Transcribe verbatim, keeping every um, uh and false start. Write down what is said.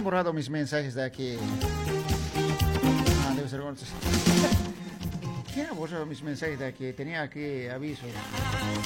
borrado mis mensajes de aquí? Ah, debe ser otro. ¿Quién ha borrado mis mensajes de aquí? Tenía aquí avisos.